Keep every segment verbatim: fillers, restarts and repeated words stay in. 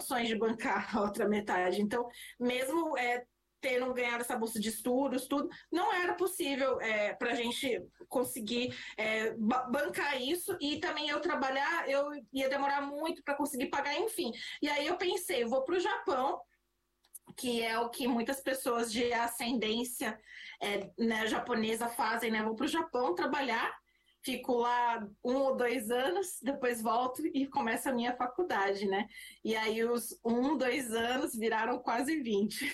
condições de bancar a outra metade. Então, mesmo é, tendo ganhado essa bolsa de estudos, tudo, não era possível é, para a gente conseguir é, bancar isso, e também eu trabalhar, eu ia demorar muito para conseguir pagar, enfim. E aí eu pensei, eu vou para o Japão, que é o que muitas pessoas de ascendência é, né, japonesa fazem, né? Vou para o Japão trabalhar, fico lá um ou dois anos, depois volto e começo a minha faculdade, né? E aí os um, dois anos viraram quase vinte.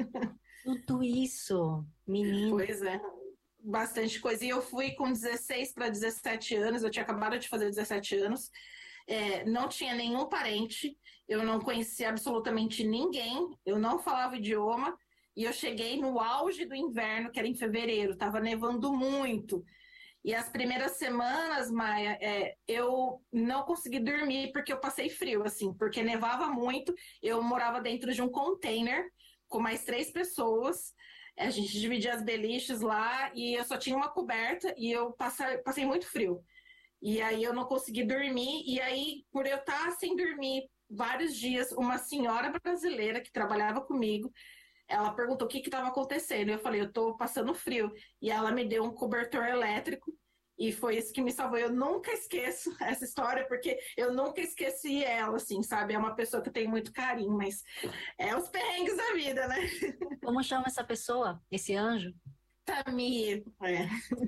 Tudo isso, menina. Pois é, bastante coisa. E eu fui com dezesseis para dezessete anos, eu tinha acabado de fazer dezessete anos, é, não tinha nenhum parente, eu não conhecia absolutamente ninguém, eu não falava o idioma, e eu cheguei no auge do inverno, que era em fevereiro, estava nevando muito. E as primeiras semanas, Maia, é, eu não consegui dormir porque eu passei frio, assim, porque nevava muito. Eu morava dentro de um container com mais três pessoas. A gente dividia as beliches lá e eu só tinha uma coberta e eu passei, passei muito frio. E aí eu não consegui dormir. E aí, por eu estar sem dormir vários dias, uma senhora brasileira que trabalhava comigo, ela perguntou o que estava acontecendo. Eu falei, eu estou passando frio. E ela me deu um cobertor elétrico. E foi isso que me salvou. Eu nunca esqueço essa história, porque eu nunca esqueci ela, assim, sabe? É uma pessoa que eu tenho muito carinho, mas é os perrengues da vida, né? Como chama essa pessoa? Esse anjo? Tamir, é.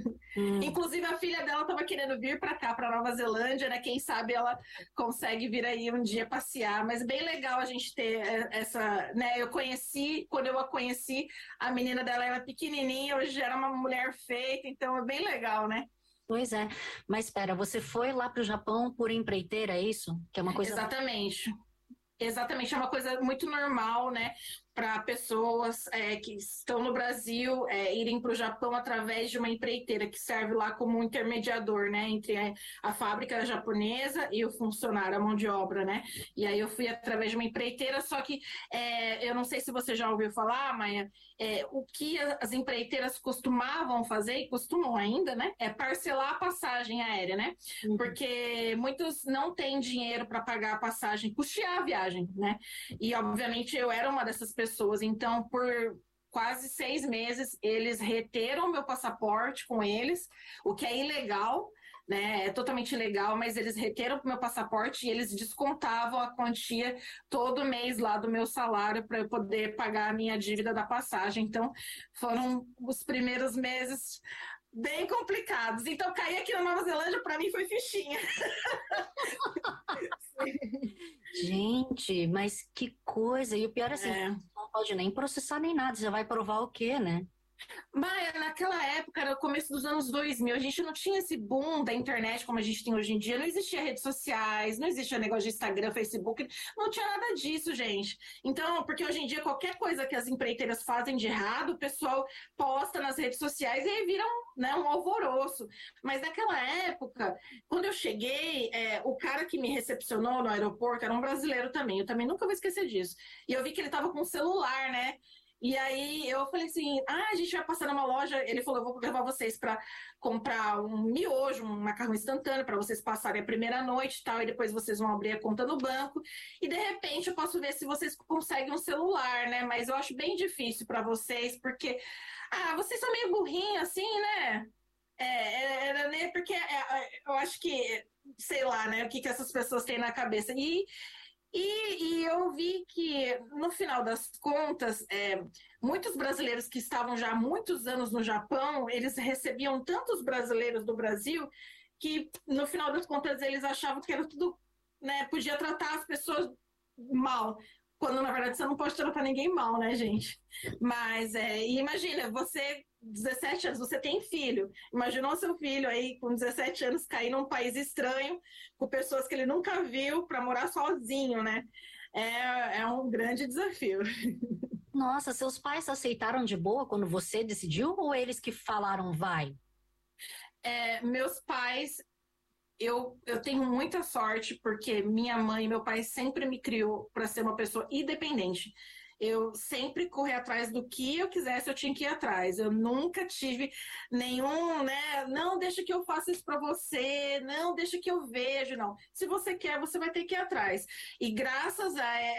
Hum. Inclusive, a filha dela estava querendo vir para cá, para Nova Zelândia, né? Quem sabe ela consegue vir aí um dia passear. Mas bem legal a gente ter essa, né? Eu conheci, quando eu a conheci, a menina dela era pequenininha, hoje já era uma mulher feita, então é bem legal, né? Pois é. Mas espera, você foi lá para o Japão por empreiteira, é isso? Que é uma coisa. Exatamente. Exatamente, é uma coisa muito normal, né, para pessoas é, que estão no Brasil é, irem para o Japão através de uma empreiteira que serve lá como um intermediador, né, entre a, a fábrica japonesa e o funcionário, a mão de obra, né. E aí eu fui através de uma empreiteira, só que é, eu não sei se você já ouviu falar, Maia, é, o que as empreiteiras costumavam fazer, e costumam ainda, né, é parcelar a passagem aérea, né, porque muitos não têm dinheiro para pagar a passagem, custear a viagem, né? E obviamente eu era uma dessas pessoas, então por quase seis meses eles reteram meu passaporte com eles, o que é ilegal, né? É totalmente ilegal, mas eles reteram meu passaporte e eles descontavam a quantia todo mês lá do meu salário para eu poder pagar a minha dívida da passagem. Então foram os primeiros meses bem complicados. Então cair aqui na Nova Zelândia para mim foi fichinha. Gente, mas que coisa. E o pior é assim, É. não pode nem processar nem nada. Você vai provar o quê, né? Maia, naquela época, era o começo dos anos dois mil, a gente não tinha esse boom da internet como a gente tem hoje em dia, não existia redes sociais, não existia negócio de Instagram, Facebook, não tinha nada disso, gente. Então, porque hoje em dia qualquer coisa que as empreiteiras fazem de errado, o pessoal posta nas redes sociais e aí vira um, né, um alvoroço. Mas naquela época, quando eu cheguei, é, o cara que me recepcionou no aeroporto era um brasileiro também, eu também nunca vou esquecer disso. E eu vi que ele tava com um celular, né? E aí eu falei assim, ah, a gente vai passar numa loja, ele falou, eu vou levar vocês para comprar um miojo, um macarrão instantâneo para vocês passarem a primeira noite e tal, e depois vocês vão abrir a conta no banco, e de repente eu posso ver se vocês conseguem um celular, né, mas eu acho bem difícil para vocês, porque, ah, vocês são meio burrinhos assim, né, é, era, né, porque é, eu acho que, sei lá, né, o que, que essas pessoas têm na cabeça, e E, e eu vi que, no final das contas, é, muitos brasileiros que estavam já há muitos anos no Japão, eles recebiam tantos brasileiros do Brasil que, no final das contas, eles achavam que era tudo, né, podia tratar as pessoas mal. Quando, na verdade, você não pode tratar ninguém mal, né, gente? Mas, é, imagina, você, dezessete anos, você tem filho. Imaginou seu filho aí, com dezessete anos, cair num país estranho, com pessoas que ele nunca viu, para morar sozinho, né? É, é um grande desafio. Nossa, seus pais aceitaram de boa quando você decidiu ou eles que falaram vai? É, meus pais, eu, eu tenho muita sorte porque minha mãe e meu pai sempre me criou para ser uma pessoa independente. Eu sempre corri atrás do que eu quisesse, eu tinha que ir atrás. Eu nunca tive nenhum, né? Não, deixa que eu faça isso para você, não, deixa que eu vejo, não. Se você quer, você vai ter que ir atrás. E graças a